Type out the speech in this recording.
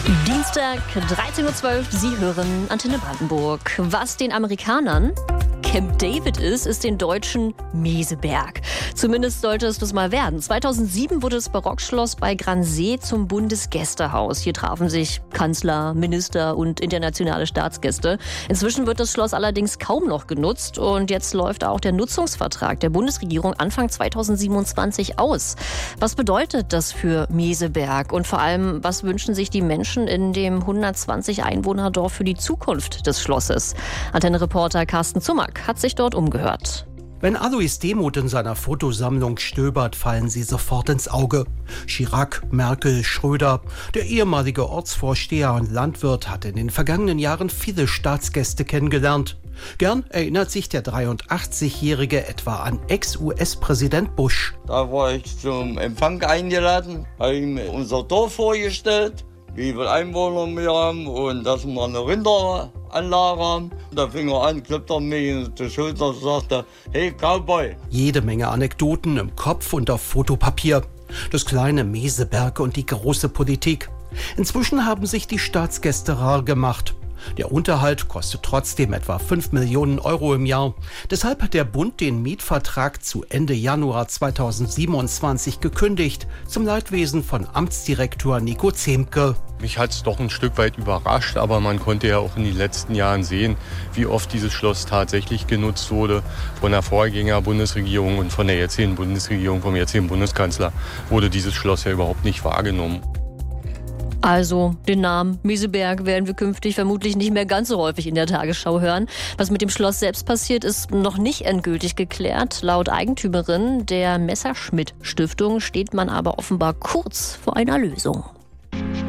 Dienstag, 13.12 Uhr, Sie hören Antenne Brandenburg. Was den Amerikanern Camp David ist den Deutschen Meseberg. Zumindest sollte es das mal werden. 2007 wurde das Barockschloss bei Gransee zum Bundesgästehaus. Hier trafen sich Kanzler, Minister und internationale Staatsgäste. Inzwischen wird das Schloss allerdings kaum noch genutzt und jetzt läuft auch der Nutzungsvertrag der Bundesregierung Anfang 2027 aus. Was bedeutet das für Meseberg und vor allem, was wünschen sich die Menschen in dem 120 Einwohnerdorf für die Zukunft des Schlosses? Antenne-Reporter Carsten Zummack hat sich dort umgehört. Wenn Alois Demuth in seiner Fotosammlung stöbert, fallen sie sofort ins Auge. Chirac, Merkel, Schröder. Der ehemalige Ortsvorsteher und Landwirt hat in den vergangenen Jahren viele Staatsgäste kennengelernt. Gern erinnert sich der 83-Jährige etwa an Ex-US-Präsident Bush. Da war ich zum Empfang eingeladen, habe ihm unser Dorf vorgestellt, wie viele Einwohner wir haben und dass wir eine Rinderanlage haben. Da fing er an, klopfte er mich in die Schulter und sagte, hey Cowboy. Jede Menge Anekdoten im Kopf und auf Fotopapier. Das kleine Meseberg und die große Politik. Inzwischen haben sich die Staatsgäste rar gemacht. Der Unterhalt kostet trotzdem etwa 5 Millionen Euro im Jahr. Deshalb hat der Bund den Mietvertrag zu Ende Januar 2027 gekündigt, zum Leidwesen von Amtsdirektor Nico Zemke. Mich hat es doch ein Stück weit überrascht, aber man konnte ja auch in den letzten Jahren sehen, wie oft dieses Schloss tatsächlich genutzt wurde. Von der Vorgänger-Bundesregierung und von der jetzigen Bundesregierung, vom jetzigen Bundeskanzler, wurde dieses Schloss ja überhaupt nicht wahrgenommen. Also, den Namen Meseberg werden wir künftig vermutlich nicht mehr ganz so häufig in der Tagesschau hören. Was mit dem Schloss selbst passiert, ist noch nicht endgültig geklärt. Laut Eigentümerin der Messerschmitt Stiftung steht man aber offenbar kurz vor einer Lösung.